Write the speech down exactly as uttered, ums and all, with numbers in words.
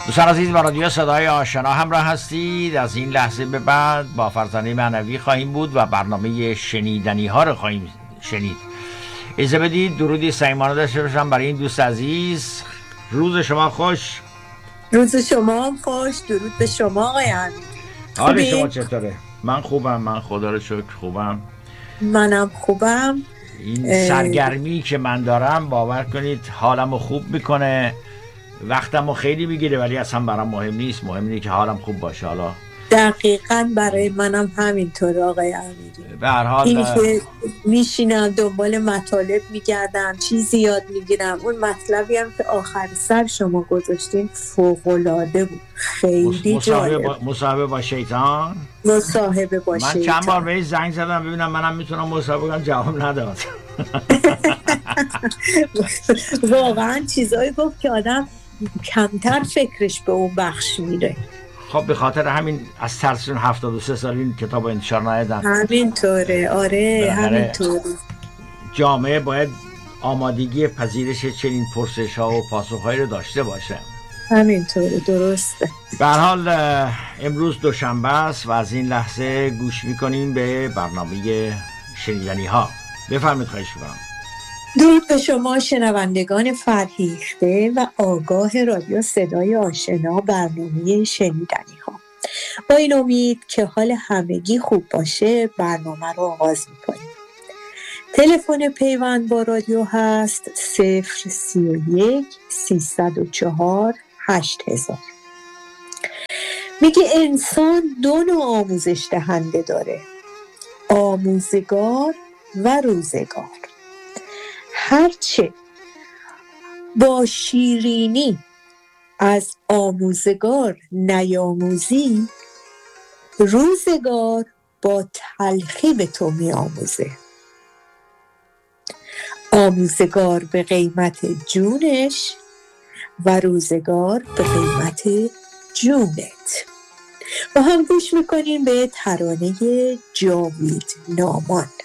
دوستان عزیز، با رادیو صدای آشنا همراه هستید. از این لحظه به بعد با فرزانه معنوی خواهیم بود و برنامه شنیدنی ها رو خواهیم شنید. اجازه بدید درودی صمیمانه داشته باشم برای این دوست عزیز. روز شما خوش. روز شما خوش. درود به شما آقای امیر. حال شما چطوره؟ من خوبم، من خدا رو شکر خوبم. منم خوبم. این سرگرمی که من دارم باور کنید حالمو خوب میکنه، وقتمو خیلی میگیره، ولی اصلا برام مهم نیست. مهم اینه که حالم خوب باشه. حالا دقیقاً برای منم همینطور آقای امیری. به هر حال این که میشینم دنبال مطالب میگردم، چیزی یاد میگیرم. اون مطلبی هم که آخر سر شما گذاشتین فوق‌العاده بود، خیلی جالب. با مصاحبه با شیطان مصاحبه با من شیطان. من چند بار بهش زنگ زدم ببینم منم میتونم مصاحبه کنم، جواب نداد. واقعا چیزایی گفت که آدم کمتر فکرش به اون بخش میره. خب به خاطر همین از ترسون هفتاد و سه سال این کتاب انتشار ندادم. همینطوره. آره همینطوره. جامعه باید آمادگی پذیرش چنین پرسش ها و پاسخ هایی رو داشته باشه. همینطوره، درسته. به هر حال امروز دوشنبه است و از این لحظه گوش میکنیم به برنامه شنیدنی ها. بفرمایید، خواهش میکنم. درود به شما شنوندگان فرهیخته و آگاه رادیو صدای آشنا، برنامه شنیدنی ها. با این امید که حال همگی خوب باشه برنامه رو آغاز میکنیم. تلفن پیوند با رادیو هست صفر سی و یک سیصد و چهار هشت هزار. میگه انسان دو نوع آموزش دهنده داره: آموزگار و روزگار. هرچه با شیرینی از آموزگار نیاموزی، روزگار با تلخی به تو می آموزه. آموزگار به قیمت جونش و روزگار به قیمت جونت. با هم گوش میکنیم به ترانه جاوید نامان.